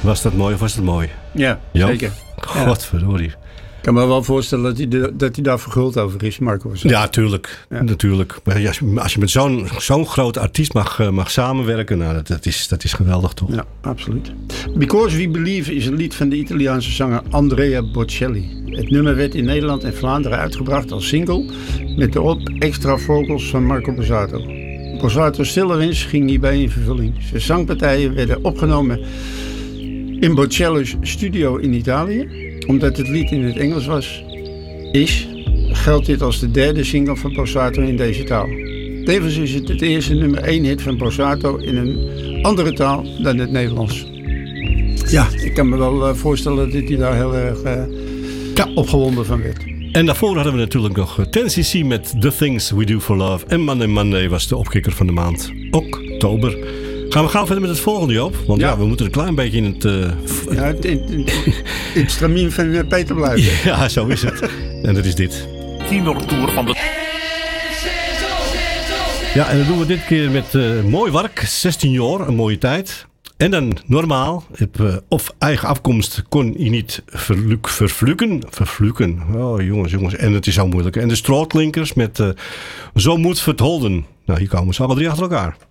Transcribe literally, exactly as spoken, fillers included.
Was dat mooi of was dat mooi? Ja, Jan? zeker. Godverdorie. Ik kan me wel voorstellen dat hij, de, dat hij daar verguld over is, Marco Borsato. Ja, tuurlijk. Ja. natuurlijk. Maar als je, als je met zo'n, zo'n groot artiest mag, mag samenwerken, nou, dat, dat, is, dat is geweldig toch? Ja, absoluut. Because We Believe is een lied van de Italiaanse zanger Andrea Bocelli. Het nummer werd in Nederland en Vlaanderen uitgebracht als single met erop extra vocals van Marco Borsato. Borsato's stille wens ging hierbij in vervulling. Zijn zangpartijen werden opgenomen in Bocelli's studio in Italië. Omdat het lied in het Engels was, is, geldt dit als de derde single van Borsato in deze taal. Tevens is het het eerste nummer één hit van Borsato in een andere taal dan het Nederlands. Ja, ik kan me wel uh, voorstellen dat hij daar heel erg uh, ja. opgewonden van werd. En daarvoor hadden we natuurlijk nog ten C C met The Things We Do For Love. En Monday Monday was de opkikker van de maand oktober. Gaan we gauw verder met het volgende, Joop? Want ja, ja we moeten een klein beetje in het... Uh, f- ja, in, in, in, in het stramien van uh, Peter blijven. Ja, zo is het. En dat is dit. Tienertour van de... Ja, en dat doen we dit keer met uh, mooi werk. zestien jaar, een mooie tijd. En dan normaal, uh, of eigen afkomst kon je niet verluk, vervlukken. Vervlukken. Oh jongens, jongens. En het is zo moeilijk. En de strootklinkers met uh, Zo moet vertolden. Nou, hier komen ze alle drie achter elkaar.